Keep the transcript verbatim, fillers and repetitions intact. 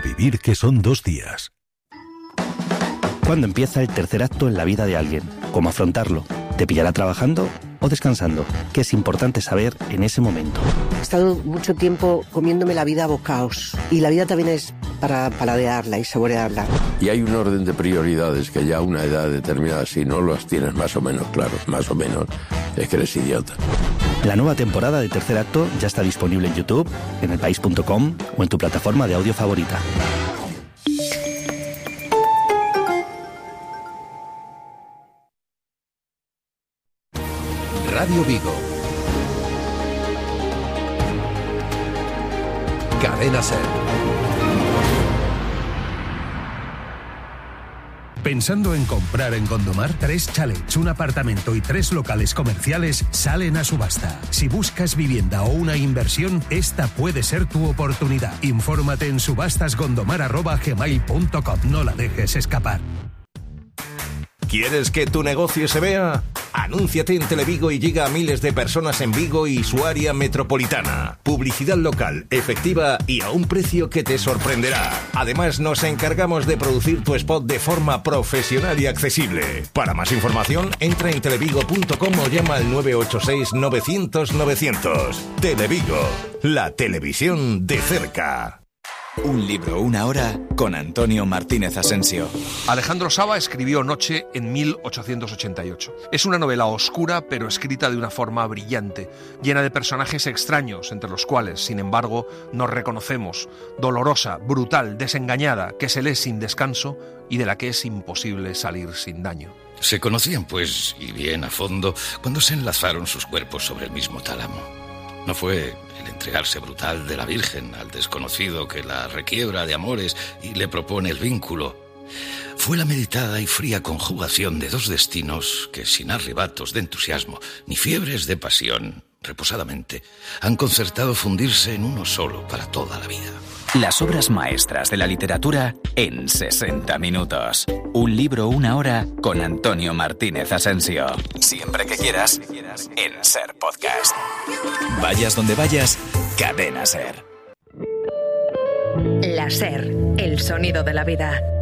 vivir que son dos días. ¿Cuándo empieza el tercer acto en la vida de alguien? ¿Cómo afrontarlo? ¿Te pillará trabajando o descansando? ¿Qué es importante saber en ese momento? He estado mucho tiempo comiéndome la vida a bocaos. Y la vida también es para paladearla y saborearla. Y hay un orden de prioridades que ya a una edad determinada, si no las tienes más o menos claros, más o menos, es que eres idiota. La nueva temporada de Tercer Acto ya está disponible en YouTube, en elpaís punto com o en tu plataforma de audio favorita. Radio Vigo. Cadena Ser. ¿Pensando en comprar en Gondomar? Tres chalets, un apartamento y tres locales comerciales salen a subasta. Si buscas vivienda o una inversión, esta puede ser tu oportunidad. Infórmate en subastasgondomar arroba gmail punto com. No la dejes escapar. ¿Quieres que tu negocio se vea? Anúnciate en Televigo y llega a miles de personas en Vigo y su área metropolitana. Publicidad local, efectiva y a un precio que te sorprenderá. Además, nos encargamos de producir tu spot de forma profesional y accesible. Para más información, entra en televigo punto com o llama al nueve ocho seis novecientos novecientos. Televigo, la televisión de cerca. Un libro, una hora, con Antonio Martínez Asensio. Alejandro Saba escribió Noche en mil ochocientos ochenta y ocho. Es una novela oscura, pero escrita de una forma brillante, llena de personajes extraños, entre los cuales, sin embargo, nos reconocemos. Dolorosa, brutal, desengañada, que se lee sin descanso y de la que es imposible salir sin daño. Se conocían, pues, y bien a fondo, cuando se enlazaron sus cuerpos sobre el mismo tálamo. No fue el entregarse brutal de la Virgen al desconocido que la requiebra de amores y le propone el vínculo. Fue la meditada y fría conjugación de dos destinos que, sin arrebatos de entusiasmo ni fiebres de pasión, reposadamente, han concertado fundirse en uno solo para toda la vida. Las obras maestras de la literatura en sesenta minutos. Un libro, una hora, con Antonio Martínez Asensio. Siempre que quieras, en Ser Podcast. Vayas donde vayas, Cadena Ser. La Ser, el sonido de la vida.